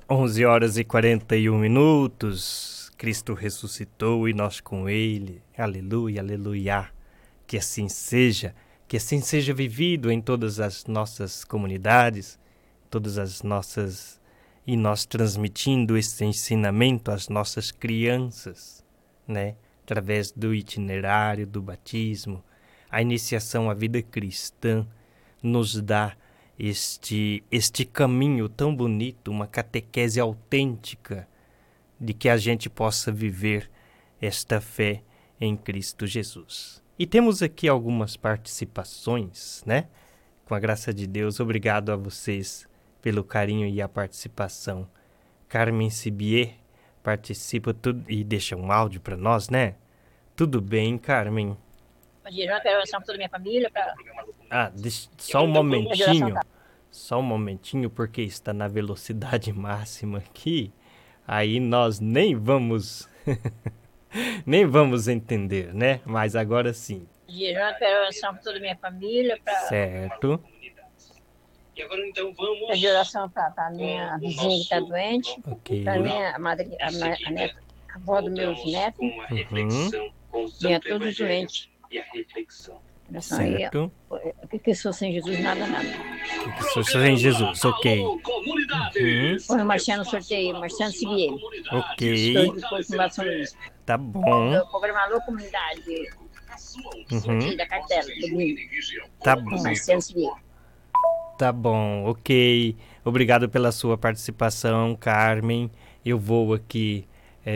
11h41. Cristo ressuscitou e nós com Ele. Aleluia, aleluia. Que assim seja vivido em todas as nossas comunidades, todas as nossas... E nós transmitindo esse ensinamento às nossas crianças, né? Através do itinerário, do batismo, a iniciação à vida cristã nos dá este caminho tão bonito, uma catequese autêntica de que a gente possa viver esta fé em Cristo Jesus. E temos aqui algumas participações, né? Com a graça de Deus, obrigado a vocês pelo carinho e a participação. Carmen Sibier participa e deixa um áudio para nós, né? Tudo bem, Carmen? Bom dia, João. Quero oração para toda a minha família. Só um momentinho. Só um momentinho, porque está na velocidade máxima aqui. Aí nós nem vamos entender, né? Mas agora sim. Bom dia, João. Quero oração para toda a minha família. Certo. E agora então vamos... Pedir oração para a minha vizinha que está doente. Ok. Para minha madrinha, a neta, a avó dos meus netos. Minha todos doentes. E a reflexão. Certo. O que sou sem Jesus? Nada. O que sou sem Jesus, ok. Põe o Marciano sorteio, Marciano Sibier. Ok. Estou do Corpo São Luís. Tá bom. O programa Alô Comunidade. Sorteio da cartela, domingo. Tá bom. Marciano Sibier. Tá bom, ok. Obrigado pela sua participação, Carmen. Eu vou aqui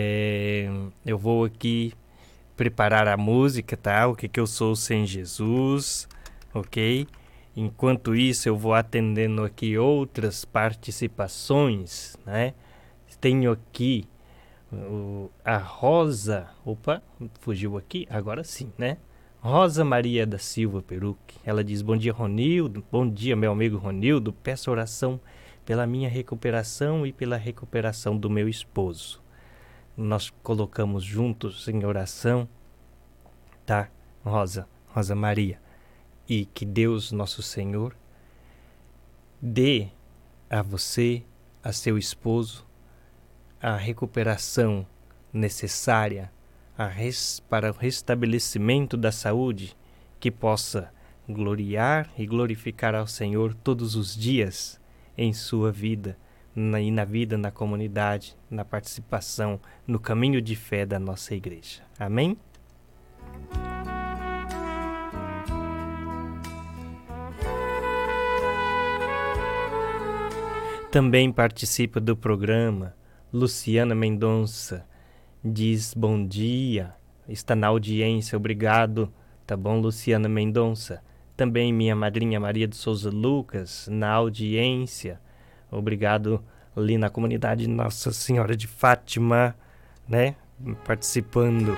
preparar a música, tá? O que eu sou sem Jesus, ok? Enquanto isso, eu vou atendendo aqui outras participações, né? Tenho aqui a Rosa... Opa, fugiu aqui? Agora sim, né? Rosa Maria da Silva Peruque. Ela diz: bom dia, Ronildo. Bom dia, meu amigo Ronildo. Peço oração pela minha recuperação e pela recuperação do meu esposo. Nós colocamos juntos em oração, tá, Rosa Maria? E que Deus, nosso Senhor, dê a você, a seu esposo, a recuperação necessária para o restabelecimento da saúde, que possa gloriar e glorificar ao Senhor todos os dias em sua vida, e na vida, na comunidade, na participação, no caminho de fé da nossa igreja. Amém? Também participa do programa Luciana Mendonça. Diz bom dia, está na audiência, obrigado, tá bom, Luciana Mendonça? Também minha madrinha Maria de Souza Lucas, na audiência, obrigado ali na comunidade Nossa Senhora de Fátima, né, participando.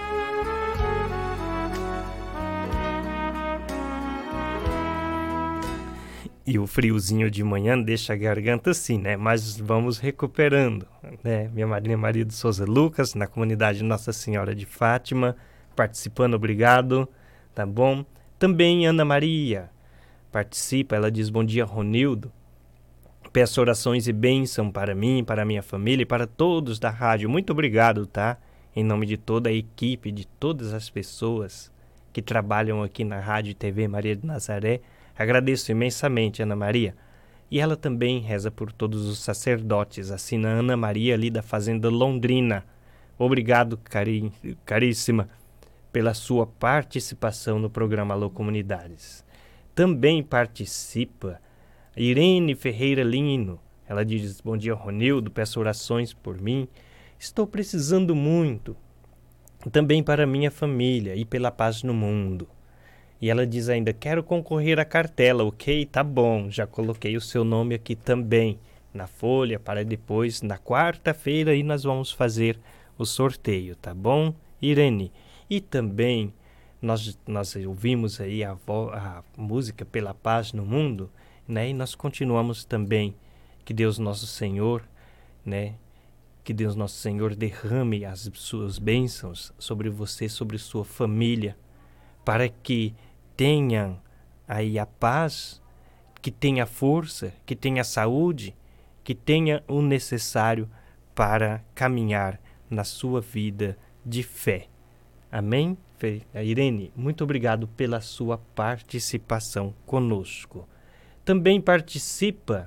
E o friozinho de manhã deixa a garganta assim, né? Mas vamos recuperando, né? Minha madrinha Maria de Souza Lucas, na comunidade Nossa Senhora de Fátima, participando, obrigado, tá bom? Também Ana Maria participa, ela diz: bom dia, Ronildo. Peço orações e bênção para mim, para a minha família e para todos da rádio. Muito obrigado, tá? Em nome de toda a equipe, de todas as pessoas que trabalham aqui na Rádio e TV Maria de Nazaré, agradeço imensamente, Ana Maria. E ela também reza por todos os sacerdotes, assina Ana Maria ali da Fazenda Londrina. Obrigado, caríssima, pela sua participação no programa Alô Comunidades. Também participa Irene Ferreira Lino. Ela diz: bom dia, Ronildo, peço orações por mim. Estou precisando muito. Também para minha família e pela paz no mundo. E ela diz ainda: quero concorrer à cartela, ok? Tá bom, já coloquei o seu nome aqui também na folha para depois, na quarta-feira, e nós vamos fazer o sorteio, tá bom, Irene? E também nós ouvimos aí a música Pela Paz no Mundo, né? E nós continuamos também, que Deus Nosso Senhor, né? Que Deus Nosso Senhor derrame as suas bênçãos sobre você, sobre sua família, para que tenham aí a paz, que tenha força, que tenha saúde que tenha o necessário para caminhar na sua vida de fé. Amém? Irene, muito obrigado pela sua participação conosco. Também participa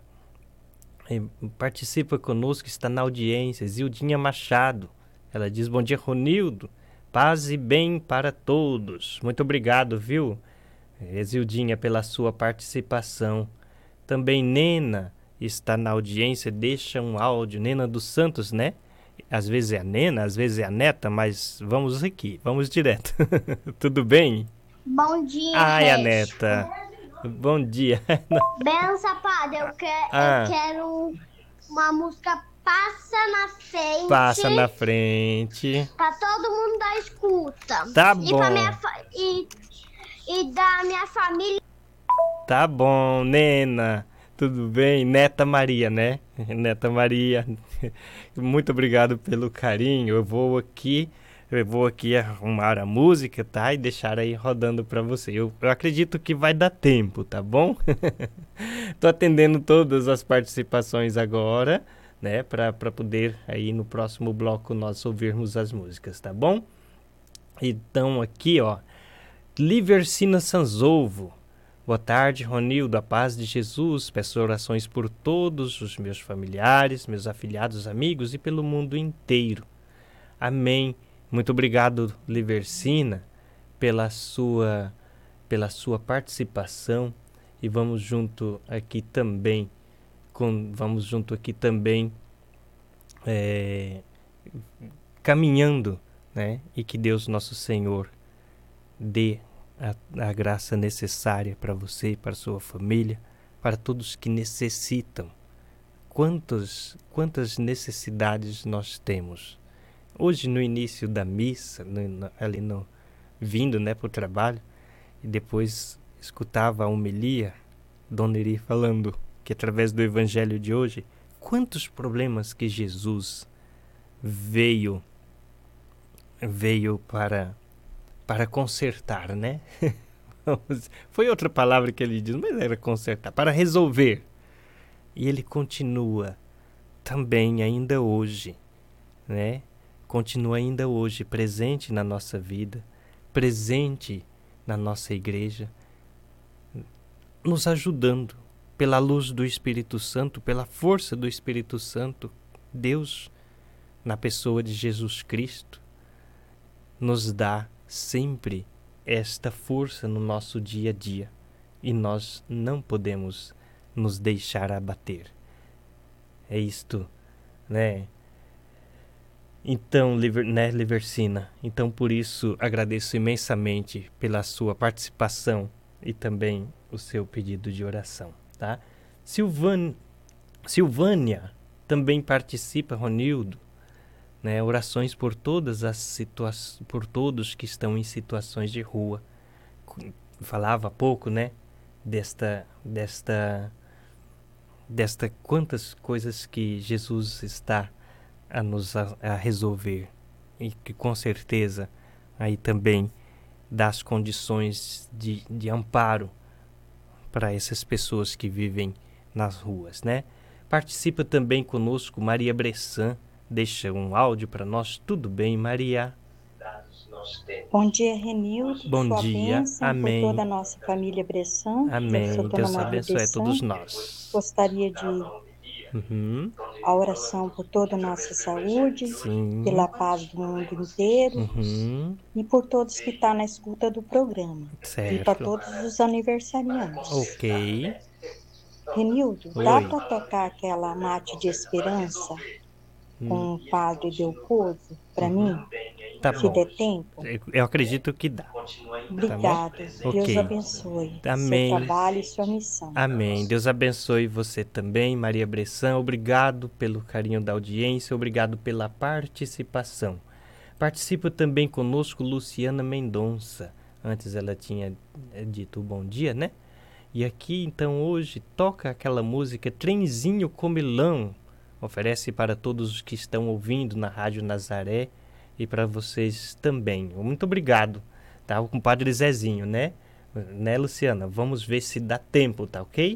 conosco, está na audiência, Zildinha Machado. Ela diz: bom dia, Ronildo, paz e bem para todos. Muito obrigado, viu, Zildinha, pela sua participação. Também Nena está na audiência, deixa um áudio, Nena dos Santos, né? Às vezes é a Nena, às vezes é a neta, mas vamos aqui, vamos direto. Tudo bem? Bom dia, Ai, a neta. Bom dia. Benção, padre. Eu quero uma música Passa na Frente. Passa na frente. Pra todo mundo da escuta. Tá bom. E da minha família. Tá bom, Nena. Tudo bem? Neta Maria, né? Neta Maria. Muito obrigado pelo carinho. Eu vou aqui arrumar a música, tá? E deixar aí rodando para você. Eu acredito que vai dar tempo, tá bom? Tô atendendo todas as participações agora, né? Para poder aí no próximo bloco nós ouvirmos as músicas, tá bom? Então aqui, ó, Liversina Sanzovo. Boa tarde, Ronildo, a paz de Jesus. Peço orações por todos os meus familiares, meus afilhados, amigos e pelo mundo inteiro. Amém. Muito obrigado, Liversina, pela sua participação. E vamos junto aqui também, caminhando, né? E que Deus Nosso Senhor dê a graça necessária para você e para a sua família, para todos que necessitam. Quantas necessidades nós temos. Hoje, no início da missa, vindo, né, para o trabalho, e depois escutava a homilia, Dona Eri falando que através do evangelho de hoje, quantos problemas que Jesus veio para consertar, né? Foi outra palavra que ele diz, mas era consertar, para resolver. E ele continua também ainda hoje, né? Continua ainda hoje presente na nossa vida, presente na nossa igreja, nos ajudando pela luz do Espírito Santo, pela força do Espírito Santo. Deus, na pessoa de Jesus Cristo, nos dá sempre esta força no nosso dia a dia e nós não podemos nos deixar abater. É isto, né? Então, Liversina, então por isso agradeço imensamente pela sua participação e também o seu pedido de oração, tá? Silvânia também participa, Ronildo, né? Orações por por todos que estão em situações de rua. Falava há pouco, né? Desta quantas coisas que Jesus está a resolver e que com certeza aí também dá as condições de amparo para essas pessoas que vivem nas ruas, né? Participa também conosco Maria Bressan, deixa um áudio para nós. Tudo bem, Maria? Bom dia, Renildo. Bom Sua dia, bênção amém. Por toda a nossa família Bressan. Amém. Deus abençoe a todos nós. Gostaria de a oração por toda a nossa saúde, Sim. pela paz do mundo inteiro e por todos que estão na escuta do programa. Certo. E para todos os aniversariantes. Ok. Renildo, dá para tocar aquela Mate de Esperança com o Padre Delcoso para mim? Tá Se bom. der tempo? Eu acredito que dá. Obrigada. Tá, Deus ok. abençoe Amém. seu trabalho e sua missão. Amém. Deus abençoe você também, Maria Bressan. Obrigado pelo carinho da audiência, obrigado pela participação. Participa também conosco Luciana Mendonça. Antes ela tinha dito bom dia, né? E aqui, então, hoje, toca aquela música Trenzinho Comilão. Oferece para todos os que estão ouvindo na Rádio Nazaré e para vocês também. Muito obrigado, tá? O compadre Zezinho, né? Né, Luciana? Vamos ver se dá tempo, tá ok?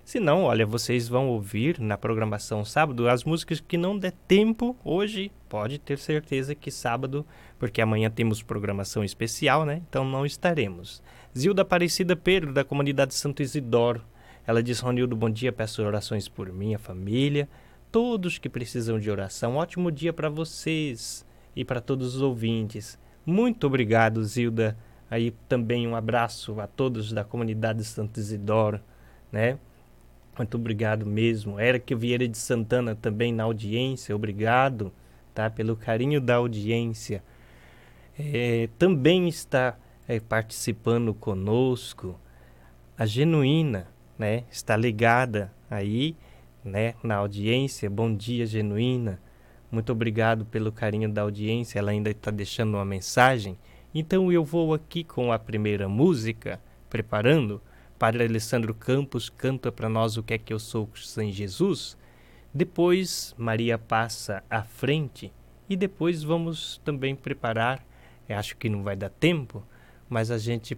Se não, olha, vocês vão ouvir na programação sábado as músicas que não der tempo hoje. Pode ter certeza que sábado, porque amanhã temos programação especial, né? Então não estaremos. Zilda Aparecida Pedro, da comunidade Santo Isidoro. Ela diz: Ronildo, bom dia, peço orações por minha família, todos que precisam de oração. Ótimo dia para vocês e para todos os ouvintes. Muito obrigado, Zilda. Aí também um abraço a todos da comunidade Santo Isidoro, né? Muito obrigado mesmo. Érica Vieira de Santana também na audiência, obrigado, tá? Pelo carinho da audiência. Também está participando conosco a Genuína, né? Está ligada aí, né? Na audiência. Bom dia, Genuína. Muito obrigado pelo carinho da audiência. Ela ainda está deixando uma mensagem. Então eu vou aqui com a primeira música, preparando. Padre Alessandro Campos canta para nós O Que É Que Eu Sou Sem Jesus. Depois Maria passa à frente e depois vamos também preparar, acho que não vai dar tempo, mas a gente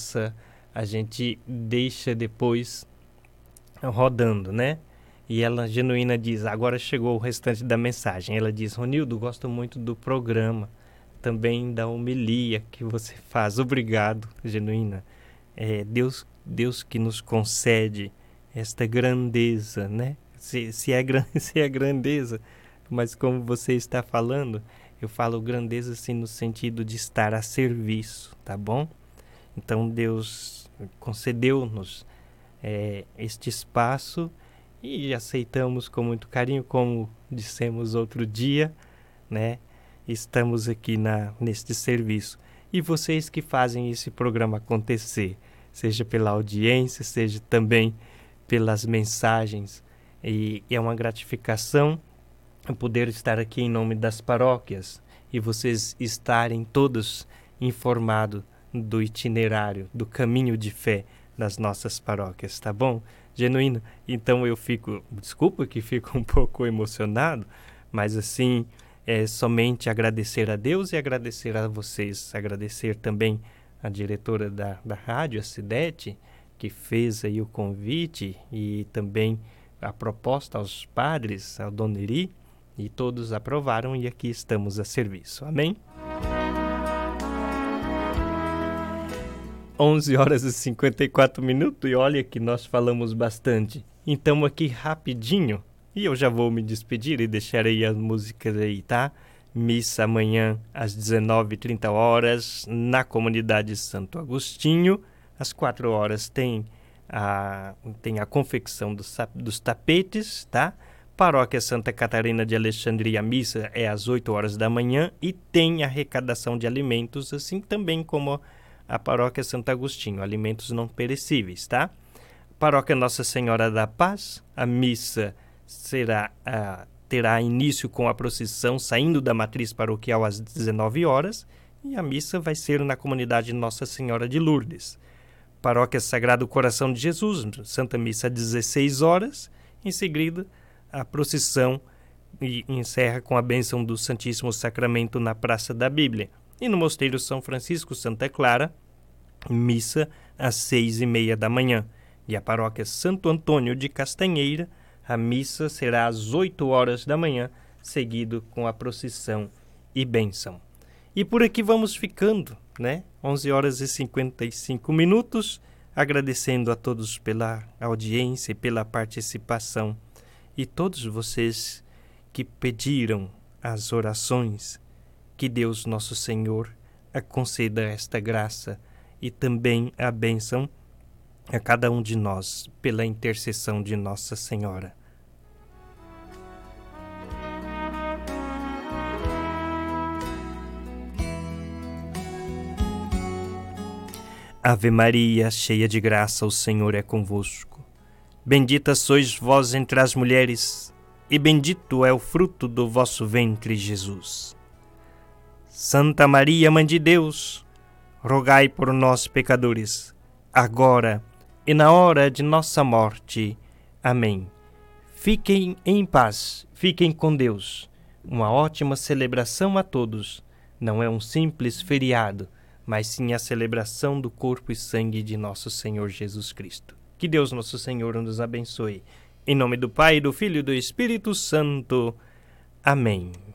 deixa depois rodando, né? E ela, Genuína, diz, agora chegou o restante da mensagem. Ela diz: Ronildo, gosto muito do programa, também da homilia que você faz. Obrigado, Genuína. Deus que nos concede esta grandeza, né? Se é grandeza, mas como você está falando, eu falo grandeza assim no sentido de estar a serviço, tá bom? Então Deus concedeu-nos este espaço e aceitamos com muito carinho, como dissemos outro dia, né? Estamos aqui neste serviço. E vocês que fazem esse programa acontecer, seja pela audiência, seja também pelas mensagens. E é uma gratificação poder estar aqui em nome das paróquias e vocês estarem todos informados do itinerário, do caminho de fé das nossas paróquias, tá bom? Genuíno, então desculpa que fico um pouco emocionado, mas assim, somente agradecer a Deus e agradecer a vocês, agradecer também a diretora da rádio, a Cidete, que fez aí o convite e também a proposta aos padres, ao Dona Eri, e todos aprovaram e aqui estamos a serviço. Amém? 11h54 e olha que nós falamos bastante. Então aqui rapidinho, e eu já vou me despedir e deixarei as músicas aí, tá? Missa amanhã às 19h30 na comunidade Santo Agostinho. Às 4h tem a confecção dos tapetes, tá? Paróquia Santa Catarina de Alexandria, a missa é às 8h da manhã e tem arrecadação de alimentos, assim também como a Paróquia Santo Agostinho, alimentos não perecíveis, tá? Paróquia Nossa Senhora da Paz, a missa terá início com a procissão saindo da matriz paroquial às 19h e a missa vai ser na comunidade Nossa Senhora de Lourdes. Paróquia Sagrado Coração de Jesus, Santa Missa às 16h, em seguida a procissão encerra com a bênção do Santíssimo Sacramento na Praça da Bíblia. E no Mosteiro São Francisco Santa Clara, missa às 6h30 da manhã. E a Paróquia Santo Antônio de Castanheira, a missa será às 8h da manhã, seguido com a procissão e bênção. E por aqui vamos ficando, né? 11h55, agradecendo a todos pela audiência e pela participação. E todos vocês que pediram as orações, que Deus Nosso Senhor conceda esta graça e também a bênção a cada um de nós, pela intercessão de Nossa Senhora. Ave Maria, cheia de graça, o Senhor é convosco. Bendita sois vós entre as mulheres, e bendito é o fruto do vosso ventre, Jesus. Santa Maria, Mãe de Deus, rogai por nós, pecadores, agora e na hora de nossa morte. Amém. Fiquem em paz, fiquem com Deus. Uma ótima celebração a todos. Não é um simples feriado, mas sim a celebração do corpo e sangue de nosso Senhor Jesus Cristo. Que Deus Nosso Senhor nos abençoe. Em nome do Pai, do Filho e do Espírito Santo. Amém.